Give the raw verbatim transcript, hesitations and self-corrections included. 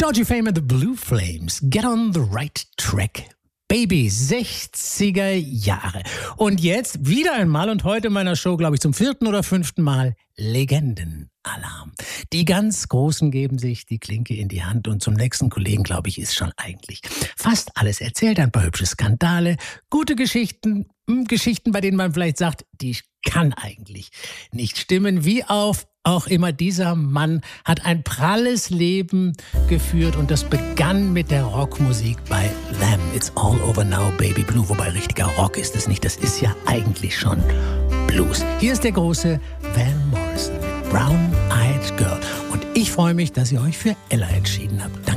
Georgie Fame and the Blue Flames, Get on the Right Track. Baby, sechziger Jahre. Und jetzt wieder einmal und heute in meiner Show, glaube ich, zum vierten oder fünften Mal Legendenalarm. Die ganz Großen geben sich die Klinke in die Hand und zum nächsten Kollegen, glaube ich, ist schon eigentlich fast alles erzählt. Ein paar hübsche Skandale, gute Geschichten, Geschichten, bei denen man vielleicht sagt, die kann eigentlich nicht stimmen. Wie auf auch immer, dieser Mann hat ein pralles Leben geführt und das begann mit der Rockmusik bei Them. It's all over now, baby blue. Wobei richtiger Rock ist es nicht, das ist ja eigentlich schon Blues. Hier ist der große Van Morrison mit Brown Eyed Girl. Und ich freue mich, dass ihr euch für Ella entschieden habt.